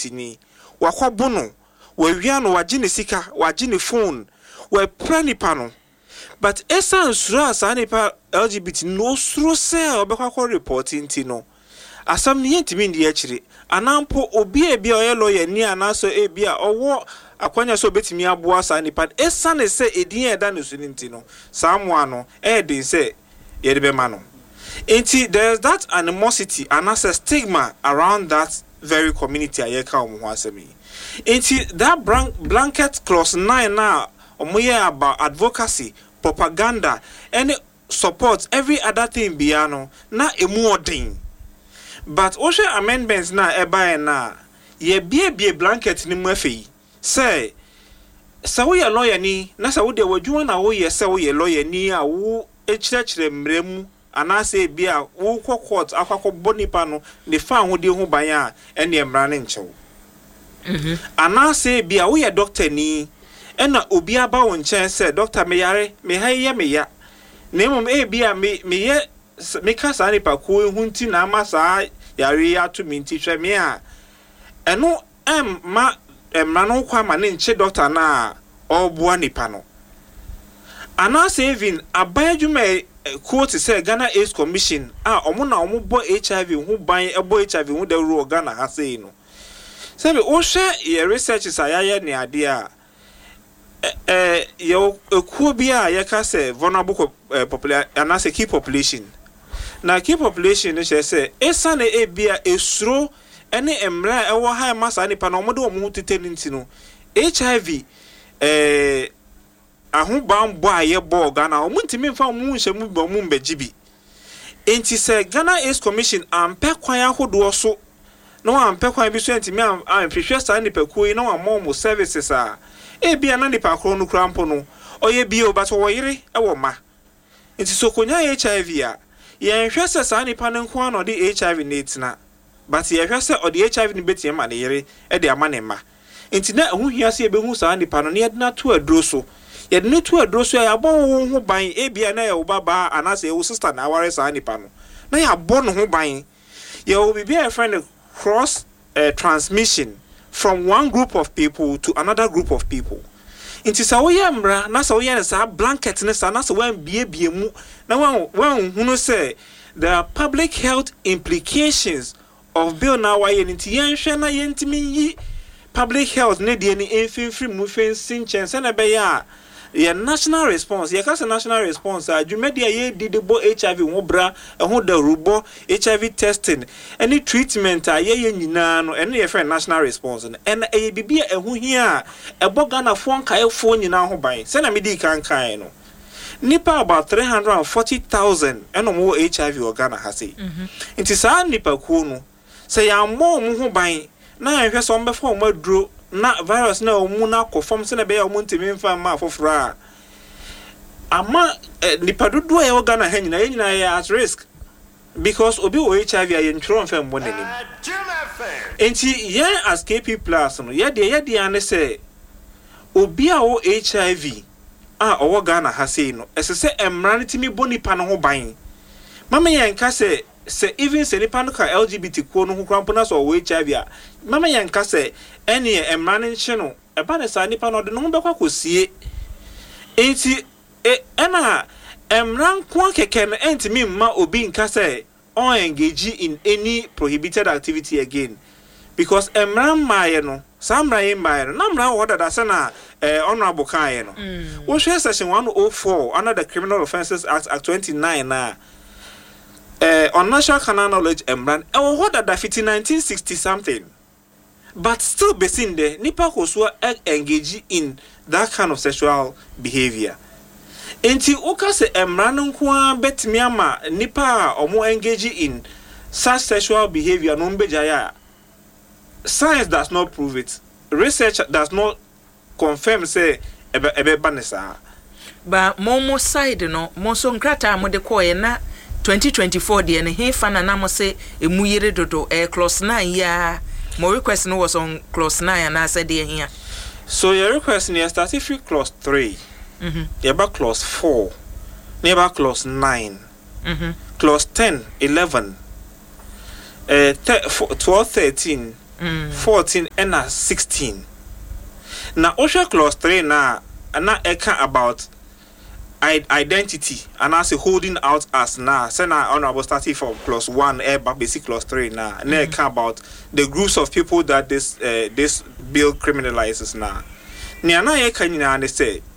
LGBT ni wakobono wawiano wagine sika wagine phone we pranipa no but esa nsura asa nipa LGBT no suro se obekwa reporting ti no asam ni yentimi ndi akire anampo obi ebia oye lawyer ni anaso ebia owo akwanya so betimi aboa sa nipa esa ne se edin eda ne so nti no samwa no edin se yede ma no enti there's that animosity and as a stigma around that very community ayeka omo asemi enti that blanket clause 9 na omoye about advocacy propaganda and support every other thing biano na emu odin but oshe amendments na eba na ye bie blanket ni mu afei say wo ye lawyer ni na sa wo de wadwuma na wo ye say wo ye lawyer ni a wo ekirekire mremu anase bia wo court akwakọ bonipa no ne fa ho de ho ban a ene emra ne nchew anase bia wo ye doctor ni ena obi aba wo nchen say doctor me yare me haye me ya na mum bia me ye me kasa ni pa ko hunti na amasa yare ya to minti hwe me a eno ma emra no kwa ma ne nche doctor na oboa nipa no anase even abayadwuma quote say Ghana AIDS Commission omo na omo bo HIV hu ban ebo HIV hu da ru Ghana ha sei no say be o hwe ye research sayaye ne ade a ye ekuo bia ye ka say vulnerable population anase key population na key population ne say esa na ebia esuro ene emra ewo high massa nipa na omo de omo teteni nti no HIV ahu bambo aye bo Ghana omuntimi mfa mu nhemu bo mu mbegibi enti se Ghana AIDS Commission ampe kwan ahodo so no ampe kwan bi so ntimi amhwehwe sa nipa kuyi na ammo services a bia na nipa kro no krampo no oye bi o bato wo yire ewo ma enti so konya HIV a ye nhwe se sa nipa ne nko an odi HIV na etina but ye hwe se odi HIV ni betie ma ne yire e de ama ne ma enti na hu hia se ebehu sa nipa no ne yedna to adro so yede ne to adro so ya bon ho ban bia na ye wo baba anase ye wo sister na aware sa nipa no na ya bon ho ban ye wo bi a friend cross transmission from one group of people to another group of people. Inti sa wo ye mra na sa wo ye sa blanket ne sa na sa wan bie mu na wan hunu say there are public health implications of bill na wa ye nti yen hwe na ye ntimi yi public health ne de ni enfimfiri mu fensin chense na be ya ye national response ye ka say national response adwumedia ye didebo HIV ho bra ho da rubo HIV testing any treatment ye nyina no ene ye friend national response and e bibia ehu hia ebo Ghana fon kaefo nyina ho ban se na medi kan no nipa about 340,000 eno mo HIV o Ghana ha sei nti sa nipa ku no se ya mo ho ban na ehwe so mbe fo mo aduro na virus na omu na kofom se na be ya omu ntimi mfa ma afofra ama nipa dodo ya Ghana ha nyina ya at risk because obi o HIV ya ntro mfa mbo nanim enti ye as KP plus no ye de ane se obi a o HIV owo Ghana ha sei no esese emra ntimi boni pa no ho ban mama ye nka se even se nipa no ka LGBT ko no ho krampo na so o HIV a mama ye nka se ene emra nche no eba ne sa nipa no de no bekwa kosie enti ena emra nko keke no entimi mma obi nka se on engage in any prohibited activity again because emra maye no samra ye maye no namra order da se na honorable kan no wo hwe section 104 under the Criminal Offences Act 29 na on national canon knowledge emran order da 1960 something but still besin there nipa koso engage in that kind of sexual behavior enti uka se emran nko betimi ama nipa omo engage in such sexual behavior no mbejaya science does not prove it research does not confirm say ebe banesa ba momo side no mo so nkrata mo de koye na 2024 de ne he fana na mo se emuyere dodo clause 9 ya mo request no was on clause 9 and I said here so your request near statutory clause 3 yaba clause 4 near clause 9 clause 10 11 12 13 14 and 16. Now, OSHA clause 3 na eka about identity and as holding out as na say na honorable starting from clause 1 basic clause 3 na eka about the groups of people that this bill criminalizes na. Ni ana eka nyina ne say